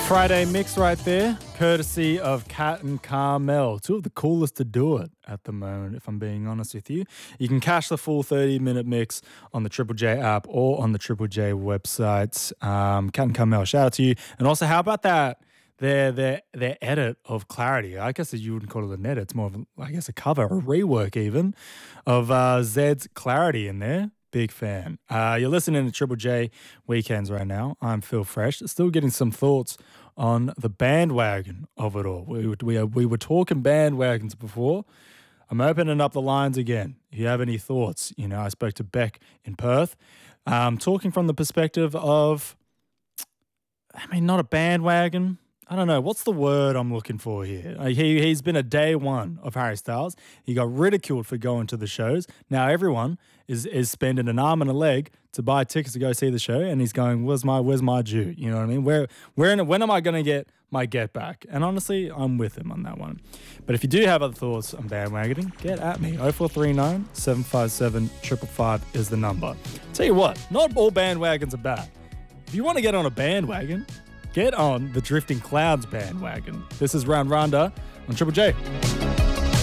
Friday mix right there, courtesy of Cat and Carmel. Two of the coolest to do it at the moment, if I'm being honest with you. You can catch the full 30-minute mix on the Triple J app or on the Triple J website. Cat and Carmel, shout out to you. And also, how about that? Their edit of Clarity. I guess you wouldn't call it an edit. It's more of, a cover, a rework even, of Zed's Clarity in there. Big fan. You're listening to Triple J Weekends right now. I'm Phil Fresh. Still getting some thoughts on the bandwagon of it all. We were talking bandwagons before. I'm opening up the lines again. If you have any thoughts, I spoke to Beck in Perth. Talking from the perspective of, not a bandwagon. I don't know. What's the word I'm looking for here? He's been a day one of Harry Styles. He got ridiculed for going to the shows. Now everyone is spending an arm and a leg to buy tickets to go see the show, and he's going, where's my due? You know what I mean? When am I going to get my get back? And honestly, I'm with him on that one. But if you do have other thoughts on bandwagoning, get at me. 0439 757 555 is the number. Tell you what, not all bandwagons are bad. If you want to get on a bandwagon, get on the Drifting Clouds bandwagon. This is Round Ronda on Triple J.